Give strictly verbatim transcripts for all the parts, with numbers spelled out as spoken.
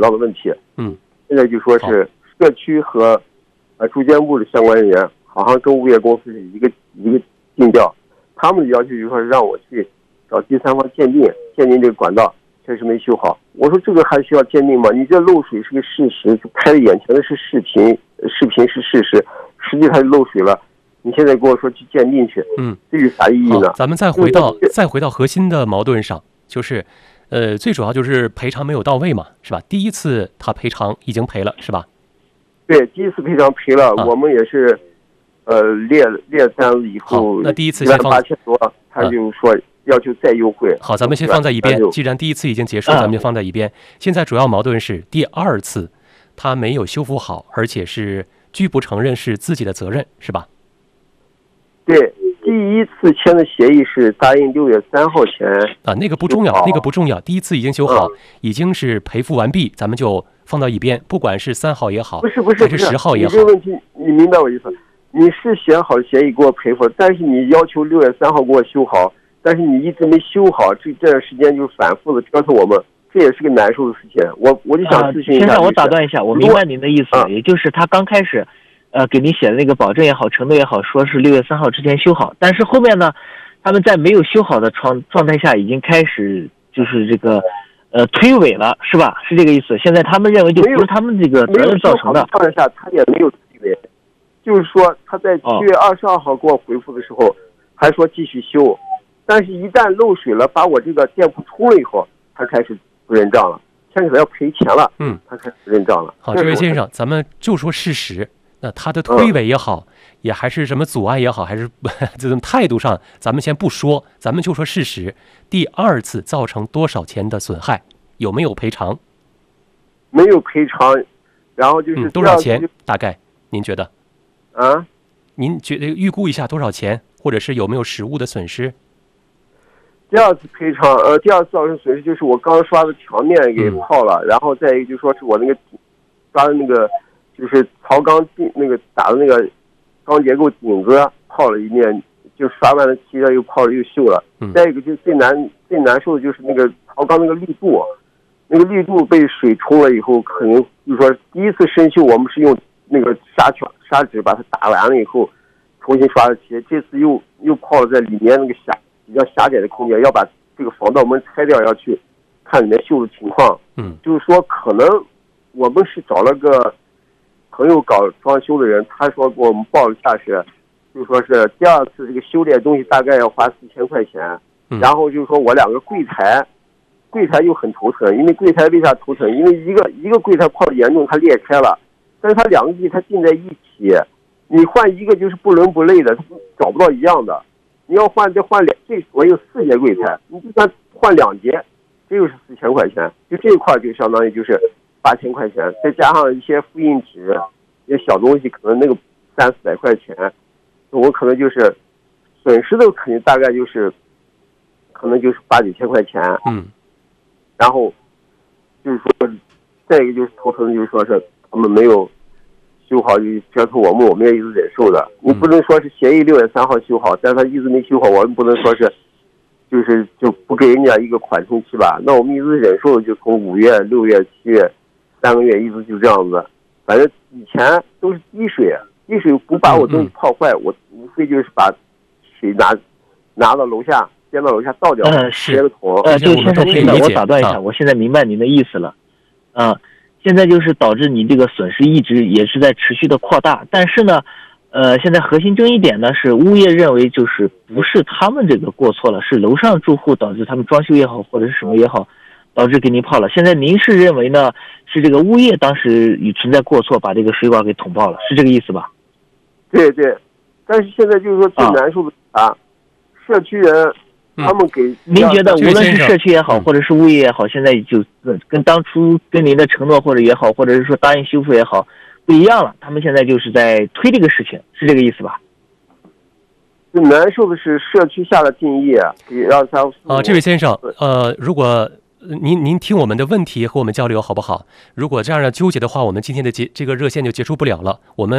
道的问题。 嗯， 现在就说是社区和呃住建部的相关人员，好像跟物业公司是一个一个定调，他们的要求就是说让我去找第三方鉴定，鉴定这个管道确实没修好。我说这个还需要鉴定吗？你这漏水是个事实，拍的眼前的是视频，视频是事实，实际它就漏水了。你现在跟我说去鉴定去， 嗯， 这有啥意义呢？ 咱们再回到再回到核心的矛盾上，就是，呃，最主要就是赔偿没有到位嘛，是吧？第一次他赔偿已经赔了，是吧？ 对，第一次赔偿赔了，啊、我们也是，呃，列列单子以后， 那第一次先放八千多，他就说要求再优惠。 好，咱们先放在一边。既然第一次已经结束，咱们就放在一边。现在主要矛盾是第二次他没有修复好，而且是拒不承认是自己的责任，是吧？ 对，第一次签的协议是答应六月三号前啊，那个不重要，那个不重要。第一次已经修好，嗯、已经是赔付完毕，咱们就放到一边。不管是三号也好， 不是不是还是十号也好， 你这个问题你明白我意思？你是写好协议给我赔付，但是你要求六月三号给我修好，但是你一直没修好，这这段时间就反复的折腾我们，这也是个难受的事情。我我就想咨询一下、 呃。先生，我打断一下，我明白您的意思了，也就是他刚开始。呃，给您写的那个保证也好，承诺也好，说是六月三号之前修好，但是后面呢，他们在没有修好的状状态下，已经开始就是这个呃推诿了，是吧？是这个意思。现在他们认为就不是他们这个责任造成的。 状态下，他也没有推诿，就是说他在七月二十二号给我回复的时候，哦、还说继续修，但是一旦漏水了，把我这个店铺冲了以后，他开始不认账了，牵扯到要赔钱了， 嗯， 他开始不认账了。 好，这位先生，咱们就说事实。那他的推诿也好，嗯、也还是什么阻碍也好，还是这种态度上，咱们先不说，咱们就说事实。第二次造成多少钱的损害，有没有赔偿？ 没有赔偿，然后就是、 嗯、多少钱？大概您觉得？ 啊？ 您觉得预估一下多少钱，或者是有没有实物的损失？ 第二次赔偿，呃，第二次造成损失就是我刚刷的墙面给泡了，嗯、然后再一个就说是我那个刷的那个。就是槽钢钉那个打的那个钢结构顶子泡了一面，就刷完了漆，又泡了又锈了。 嗯、 再一个就最难最难受的就是那个槽钢那个滤度，那个滤度被水冲了以后，可能就是说第一次生锈，我们是用那个砂圈砂纸把它打完了以后重新刷的漆，这次又又泡了在里面那个狭比较狭窄的空间，要把这个防盗门拆掉，要去看里面锈的情况。 嗯， 就是说可能我们是找了个。朋友搞装修的人，他说给我们报了价是，就说是第二次这个修炼东西大概要花四千块钱， 嗯、 然后就是说我两个柜台，柜台又很头疼，因为柜台为啥头疼？因为一个一个柜台泡的严重，它裂开了，但是它两个柜台进在一起，你换一个就是不伦不类的，它找不到一样的。你要换再换两，这我有四节柜台，你就算换两节，这又是四千块钱，就这一块就相当于就是。八千块钱，再加上一些复印纸，一些小东西，可能那个三四百块钱，我可能就是损失的肯定大概就是，可能就是八九千块钱。 嗯， 然后就是说，再一个就是头疼，就是说是他们没有修好，就折腾我们，我们也一直忍受的。你不能说是协议六月三号修好，但是他一直没修好，我们不能说是。就是就不给人家一个缓冲期吧，那我们一直忍受，就从五月、六月、七月三个月一直就这样子。反正以前都是滴水，滴水不把我东西泡坏，嗯、我无非就是把水拿拿到楼下，先到楼下倒掉， 嗯， 接个桶。 呃，这个先生，现在我打断一下，啊、我现在明白您的意思了。啊、呃，现在就是导致你这个损失一直也是在持续的扩大，但是呢。呃，现在核心争议点呢是物业认为就是不是他们这个过错了，是楼上住户导致他们装修也好或者是什么也好，导致给您泡了。现在您是认为呢是这个物业当时也存在过错，把这个水管给捅爆了，是这个意思吧？ 对对，但是现在就是说最难受的啊，啊社区人他们给、嗯、 您觉得无论是社区也好或者是物业也好，现在就跟当初跟您的承诺或者也好，或者是说答应修复也好。不一样了，他们现在就是在推这个事情，是这个意思吧？ 最难受的是社区下的定义，让他啊，这位先生，呃，如果您您听我们的问题和我们交流好不好？如果这样的纠结的话，我们今天的结这个热线就结束不了了。我们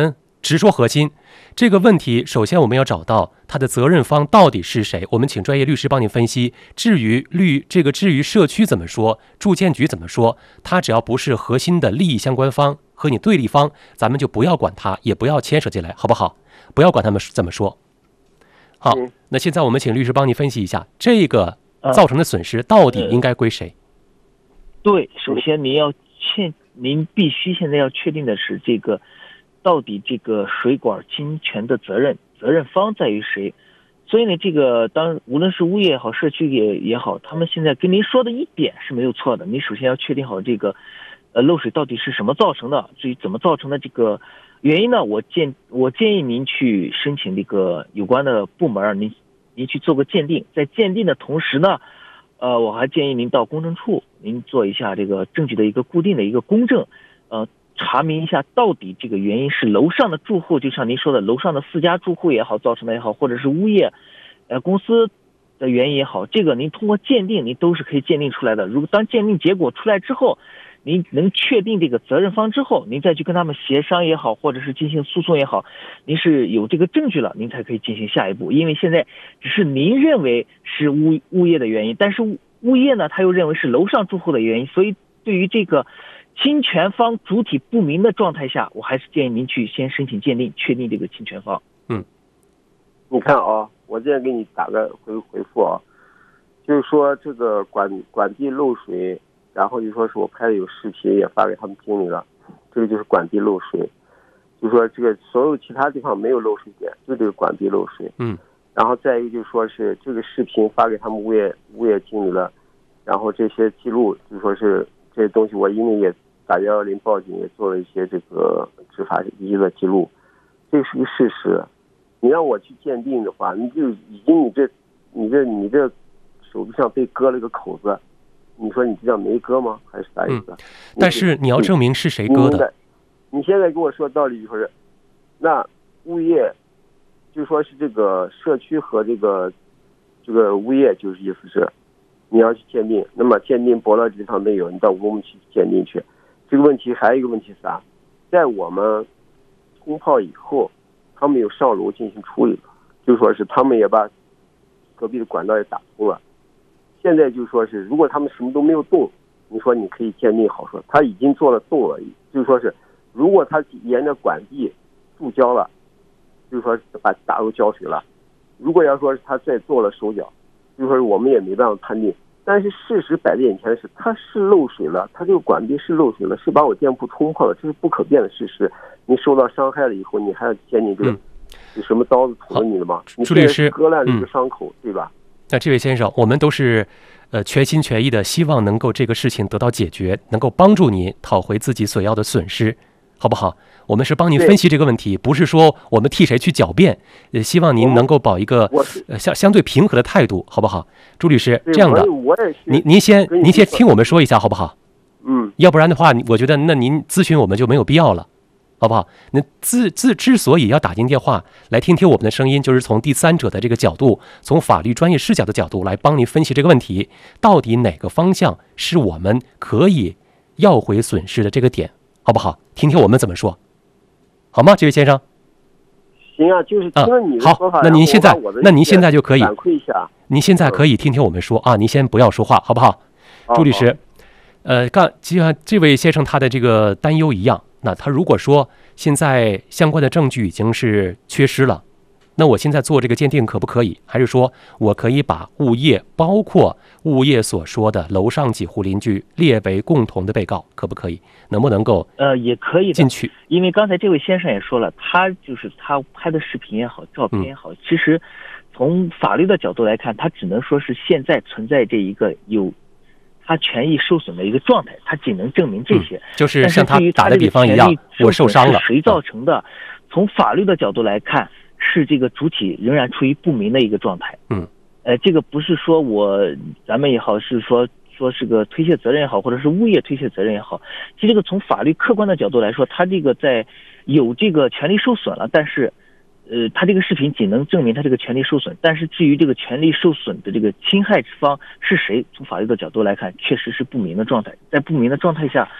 直说核心。这个问题，首先我们要找到他的责任方到底是谁，我们请专业律师帮您分析。至于律这个，至于社区怎么说，住建局怎么说，他只要不是核心的利益相关方和你对立方，咱们就不要管他，也不要牵扯进来，好不好？不要管他们怎么说。好，那现在我们请律师帮您分析一下，这个造成的损失到底应该归谁？ 对，首先您要确，您必须现在要确定的是这个。到底这个水管侵权的责任责任方在于谁？所以呢，这个当无论是物业也好，社区也也好，他们现在跟您说的一点是没有错的。你首先要确定好这个，呃，漏水到底是什么造成的，至于怎么造成的这个原因呢？我建我建议您去申请这个有关的部门，您您去做个鉴定。在鉴定的同时呢，呃，我还建议您到公证处，您做一下这个证据的一个固定的一个公证，呃。查明一下到底这个原因是楼上的住户，就像您说的楼上的四家住户也好造成的也好，或者是物业呃公司的原因也好，这个您通过鉴定您都是可以鉴定出来的。如果当鉴定结果出来之后，您能确定这个责任方之后，您再去跟他们协商也好，或者是进行诉讼也好，您是有这个证据了，您才可以进行下一步。因为现在只是您认为是物物业的原因，但是物业呢他又认为是楼上住户的原因，所以对于这个侵权方主体不明的状态下，我还是建议您去先申请鉴定，确定这个侵权方。 嗯， 你看啊，我这样给你打个回回复啊，就是说这个管管地漏水，然后就说是我拍的有视频也发给他们经理了，这个就是管地漏水，就说这个所有其他地方没有漏水点，就这个管地漏水。 嗯， 然后再一个就是说是这个视频发给他们物业物业经理了，然后这些记录就说是这些东西我因为也打幺幺零报警，也做了一些这个执法一个记录，这是一个事实。你让我去鉴定的话，你就已经你这你这你这手臂上被割了个口子，你说你这叫没割吗？还是啥意思？ 嗯、但是你要证明是谁割的。 你现在跟我说道理就说是，那物业就说是这个社区和这个这个物业，就是意思是你要去鉴定，那么鉴定驳了这场没有，你到我们去鉴定去。这个问题还有一个问题是啥？在我们通报以后，他们有上楼进行处理了，就说是他们也把隔壁的管道也打通了。现在就说是，如果他们什么都没有动，你说你可以鉴定好说，他已经做了动了，就说是，如果他沿着管地注胶了，就说是把打入胶水了。如果要说是他再做了手脚，就说是我们也没办法判定。但是事实摆在眼前的是，它是漏水了，它这个管壁是漏水了，是把我店铺冲破了，这是不可辩的事实。你受到伤害了以后，你还要鉴定这个、嗯、有什么刀子捅了你了吗？你朱律师割烂了一个伤口，嗯、对吧？ 那这位先生，我们都是呃全心全意的，希望能够这个事情得到解决，能够帮助你讨回自己所要的损失，好不好？我们是帮您分析这个问题，不是说我们替谁去狡辩，也希望您能够保一个呃相相对平和的态度，好不好？朱律师，这样的，您您先您先听我们说一下，好不好？ 嗯， 要不然的话，我觉得那您咨询我们就没有必要了，好不好？那自自之所以要打进电话来听听我们的声音，就是从第三者的这个角度，从法律专业视角的角度来帮您分析这个问题，到底哪个方向是我们可以要回损失的这个点，好不好？听听我们怎么说。好吗，这位先生？ 行啊，就是听了你的说法、 嗯、好，那您现在，那您现在就可以反馈一下。 您现在可以听听我们说啊，您先不要说话，好不好？朱律师，呃，刚就像这位先生他的这个担忧一样，那他如果说现在相关的证据已经是缺失了，那我现在做这个鉴定可不可以？还是说我可以把物业，包括物业所说的楼上几户邻居列为共同的被告，可不可以？能不能够呃也可以进去？ 因为刚才这位先生也说了，他就是他拍的视频也好，照片也好，嗯、其实从法律的角度来看，他只能说是现在存在这一个有他权益受损的一个状态，他仅能证明这些。嗯、 就是像他打的比方一样，我受伤了， 谁造成的？从法律的角度来看。是这个主体仍然处于不明的一个状态， 嗯， 呃，这个不是说我咱们也好，是说说是个推卸责任也好，或者是物业推卸责任也好，其实这个从法律客观的角度来说，他这个在有这个权利受损了，但是，呃，他这个视频仅能证明他这个权利受损，但是至于这个权利受损的这个侵害之方是谁，从法律的角度来看，确实是不明的状态，在不明的状态下，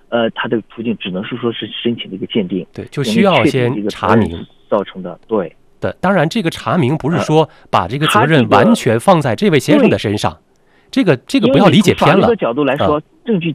呃，它的途径只能是说是申请这个鉴定， 对，就需要先查明造成的，对的。当然，这个查明不是说把这个责任完全放在这位先生的身上，这个这个不要理解偏了。 法律的角度来说， 啊、 证据